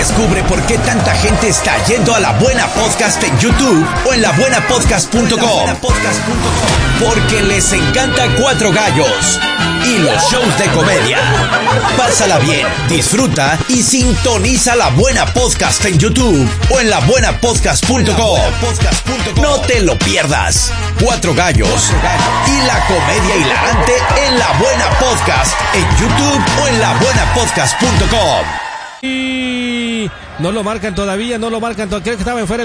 Descubre por qué tanta gente está yendo a La Buena Podcast en YouTube o en labuenapodcast.com. Porque les encanta Cuatro Gallos y los shows de comedia. Pásala bien, disfruta y sintoniza La Buena Podcast en YouTube o en labuenapodcast.com. No te lo pierdas. Cuatro Gallos y la comedia hilarante en La Buena Podcast en YouTube o en labuenapodcast.com. Y no lo marcan todavía, creo que estaba en fuera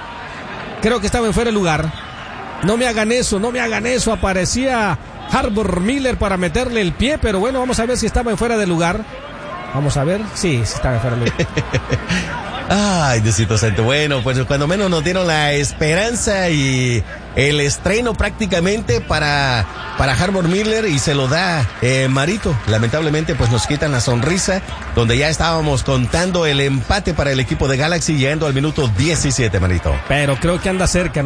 de lugar. No me hagan eso, aparecía Harbor Miller para meterle el pie, pero bueno, vamos a ver si estaba en fuera de lugar. Vamos a ver, sí estaba en fuera de lugar. Ay, Diosito Santo. Bueno, pues cuando menos nos dieron la esperanza y el estreno prácticamente para Harbor Miller y se lo da Marito. Lamentablemente pues nos quitan la sonrisa donde ya estábamos contando el empate para el equipo de Galaxy llegando al minuto 17, Marito. Pero creo que anda cerca,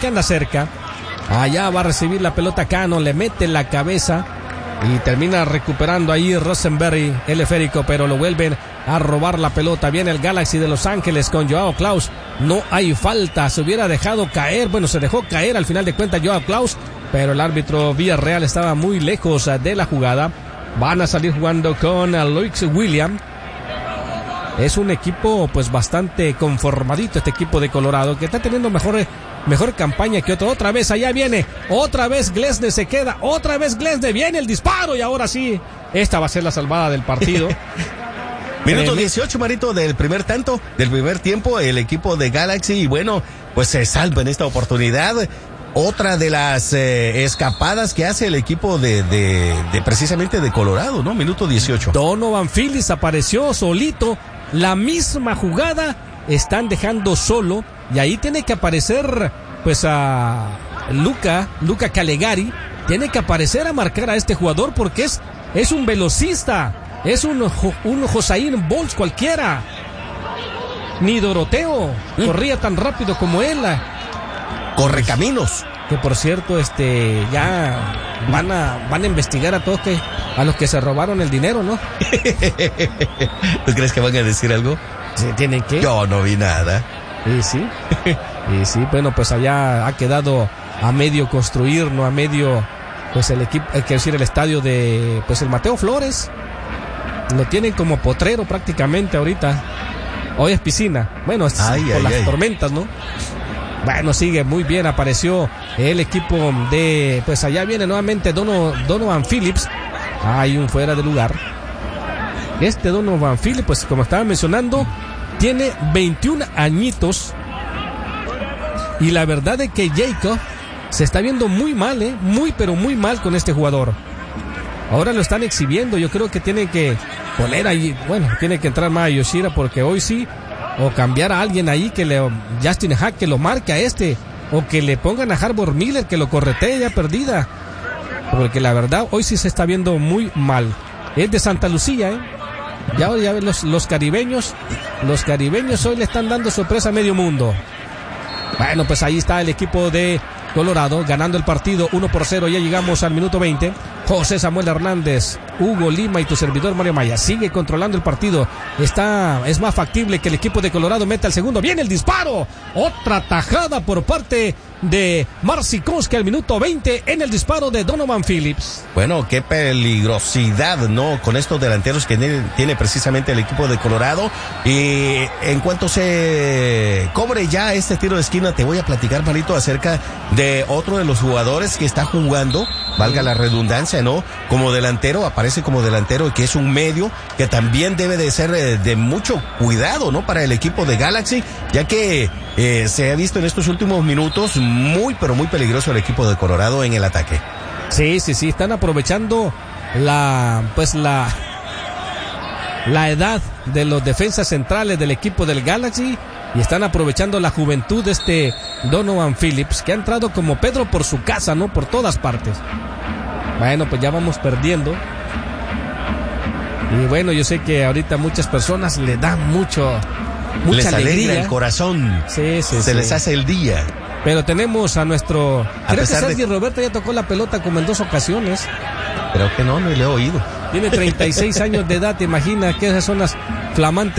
Allá va a recibir la pelota Cano, le mete la cabeza y termina recuperando ahí Rosenberry, el esférico, pero lo vuelven a robar la pelota. Viene el Galaxy de Los Ángeles con Joao Klaus. No hay falta, se hubiera dejado caer. Bueno, se dejó caer al final de cuentas Joao Klaus, pero el árbitro Villarreal estaba muy lejos de la jugada. Van a salir jugando con Luis Williams. Es un equipo pues bastante conformadito, este equipo de Colorado, que está teniendo mejor campaña que otro. Otra vez allá viene, otra vez Glesne se queda, otra vez Glesne, viene el disparo y ahora sí, esta va a ser la salvada del partido. Minuto 18, Marito, del primer tiempo, el equipo de Galaxy, y bueno, pues se salva en esta oportunidad. Otra de las escapadas que hace el equipo de precisamente de Colorado, ¿no? Minuto 18. Donovan Phillips apareció solito, la misma jugada, están dejando solo, y ahí tiene que aparecer, pues, a Luca Calegari, tiene que aparecer a marcar a este jugador porque es un velocista, es un Usain Bolt cualquiera. Ni Doroteo corría tan rápido como él. Correcaminos. Que por cierto, ya van a investigar a todos a los que se robaron el dinero, ¿no? ¿Tú crees que van a decir algo? Sí, tienen que. Yo no vi nada. Y sí, bueno, pues allá ha quedado a medio construir, no a medio, pues el equipo, hay que decir el estadio de, pues el Mateo Flores. Lo tienen como potrero prácticamente ahorita. Hoy es piscina. Bueno, es por las tormentas, ¿no? Bueno, sigue muy bien, apareció el equipo de, pues allá viene nuevamente Donovan Phillips. Hay un fuera de lugar. Donovan Phillips, pues como estaba mencionando, tiene 21 añitos. Y la verdad es que Jacob se está viendo muy mal, pero muy mal con este jugador. Ahora lo están exhibiendo, yo creo que tiene que poner ahí, bueno, tiene que entrar más Yoshida porque hoy sí, o cambiar a alguien ahí Justin Hack que lo marque a o que le pongan a Harbor Miller que lo corretee ya perdida. Porque la verdad, hoy sí se está viendo muy mal. Es de Santa Lucía, Ya ven los caribeños hoy le están dando sorpresa a medio mundo. Bueno, pues ahí está el equipo de Colorado ganando el partido 1-0. Ya llegamos al minuto 20. José Samuel Hernández, Hugo Lima y tu servidor Mario Maya sigue controlando el partido. Es más factible que el equipo de Colorado meta el segundo. Viene el disparo. Otra tajada por parte de Marcinkowski al minuto 20 en el disparo de Donovan Phillips. Bueno, qué peligrosidad, ¿no? Con estos delanteros que tiene precisamente el equipo de Colorado. Y en cuanto se cobre ya este tiro de esquina, te voy a platicar, Marito, acerca de otro de los jugadores que está jugando, valga la redundancia, ¿no? Como delantero, aparece como delantero, que es un medio que también debe de ser de mucho cuidado, ¿no? Para el equipo de Galaxy, ya que se ha visto en estos últimos minutos muy, pero muy peligroso el equipo de Colorado en el ataque. Sí, están aprovechando la edad de los defensas centrales del equipo del Galaxy y están aprovechando la juventud de Donovan Phillips, que ha entrado como Pedro por su casa, ¿no? Por todas partes. Bueno, pues ya vamos perdiendo. Y bueno, yo sé que ahorita muchas personas le dan mucha les alegría. Alegra el corazón. Sí. Se les hace el día. Pero tenemos a nuestro... Creo que Sergio Roberto ya tocó la pelota como en 2 ocasiones. Creo que no le he oído. Tiene 36 años de edad, te imaginas que esas son las flamantes